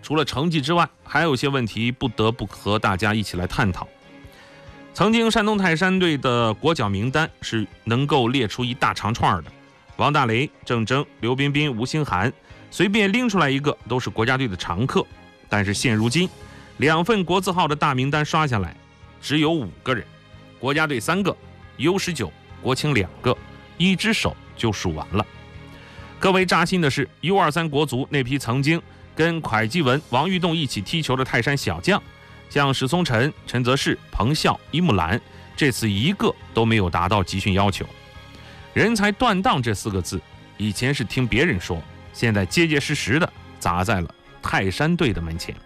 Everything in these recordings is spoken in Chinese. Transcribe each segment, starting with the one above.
除了成绩之外，还有些问题不得不和大家一起来探讨。曾经山东泰山队的国脚名单是能够列出一大长串的，王大雷、郑铮、刘彬彬、吴兴涵，随便拎出来一个都是国家队的常客。但是现如今2份国字号的大名单刷下来，只有5个人，国家队3个，U19、国青2个，一只手就数完了。更为扎心的是 U23 国足那批曾经跟蒯基文、王玉栋一起踢球的泰山小将，像史松辰、陈泽世、彭笑、伊木兰，这次一个都没有达到集训要求。人才断档这4个字，以前是听别人说，现在结结实实的砸在了泰山队的门前。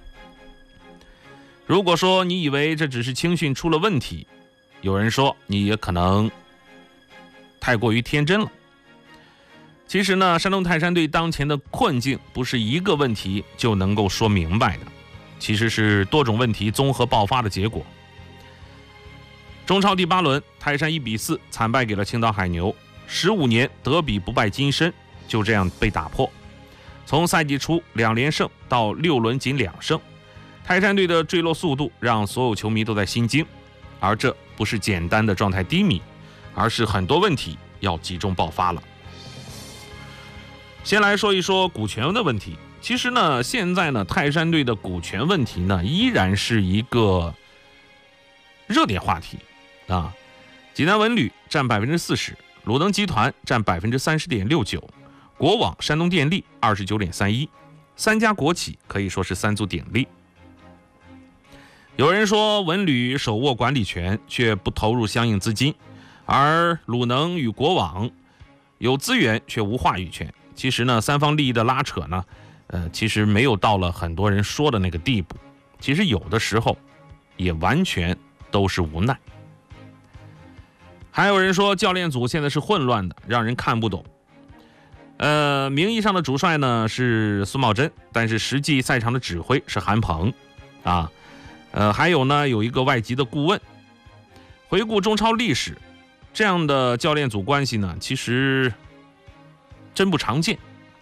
如果说你以为这只是青训出了问题，有人说你也可能太过于天真了。其实呢，山东泰山队当前的困境不是一个问题就能够说明白的，其实是多种问题综合爆发的结果。中超第8轮，泰山1比4惨败给了青岛海牛，15年德比不败金身就这样被打破。从赛季初2连胜到6轮仅2胜，泰山队的坠落速度让所有球迷都在心惊，而这不是简单的状态低迷，而是很多问题要集中爆发了。先来说一说股权的问题。其实呢，现在呢，泰山队的股权问题呢，依然是一个热点话题啊。济南文旅占40%，鲁能集团占30.69%，国网、山东电力29.31%，三家国企可以说是三足鼎立。有人说文旅手握管理权，却不投入相应资金，而鲁能与国网有资源却无话语权。其实呢，三方利益的拉扯呢，其实没有到了很多人说的那个地步。其实有的时候也完全都是无奈。还有人说教练组现在是混乱的，让人看不懂。名义上的主帅呢是苏茂贞，但是实际赛场的指挥是韩鹏啊。还有呢，有一个外籍的顾问。回顾中超历史，这样的教练组关系呢，其实真不常见。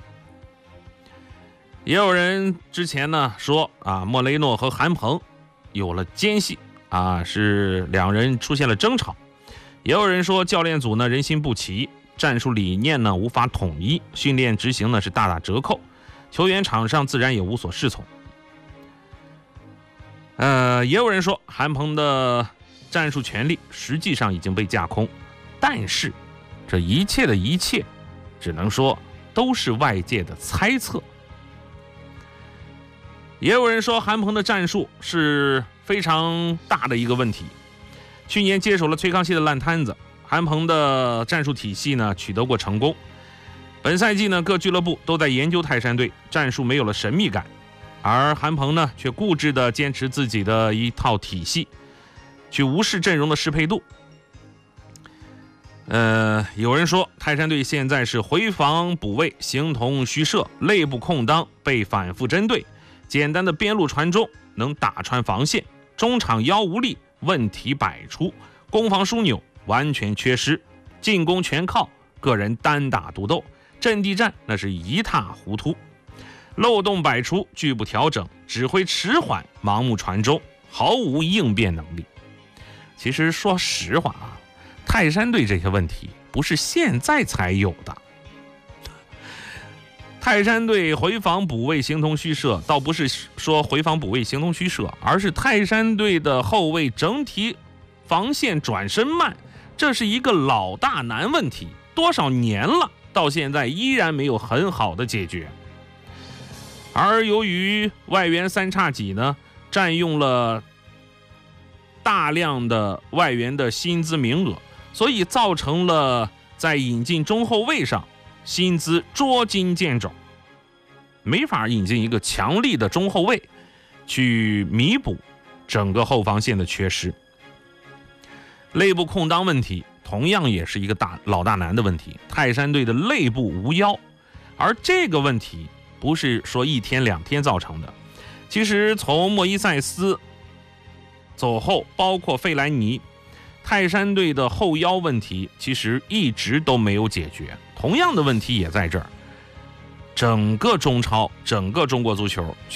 也有人之前呢说莫雷诺和韩鹏有了间隙是两人出现了争吵。也有人说教练组呢人心不齐，战术理念呢无法统一，训练执行呢是大打折扣，球员场上自然也无所适从。也有人说韩鹏的战术权力实际上已经被架空，但是这一切的一切只能说都是外界的猜测。也有人说韩鹏的战术是非常大的一个问题，去年接手了崔康熙的烂摊子，韩鹏的战术体系呢取得过成功。本赛季呢，各俱乐部都在研究泰山队，战术没有了神秘感，而韩鹏呢却固执地坚持自己的一套体系，去无视阵容的适配度。有人说泰山队现在是回防补位形同虚设，内部空当被反复针对，简单的边路传中能打穿防线，中场腰无力，问题百出，攻防枢纽完全缺失，进攻全靠个人单打独斗，阵地战那是一塌糊涂，漏洞百出，拒不调整，指挥迟缓，盲目传中，毫无应变能力。其实说实话泰山队这些问题不是现在才有的。泰山队回防补位形同虚设，倒不是说回防补位形同虚设，而是泰山队的后卫整体防线转身慢，这是一个老大难问题，多少年了，到现在依然没有很好的解决。而由于外援三叉戟呢，占用了大量的外援的薪资名额，所以造成了在引进中后卫上薪资捉襟见肘，没法引进一个强力的中后卫去弥补整个后防线的缺失。内部空当问题同样也是一个老大难的问题，泰山队的内部无腰，而这个问题不是说1天2天造成的。其实从莫伊塞斯走后，包括费莱尼，泰山队的后腰问题其实一直都没有解决。同样的问题也在这儿，整个中超，整个中国足球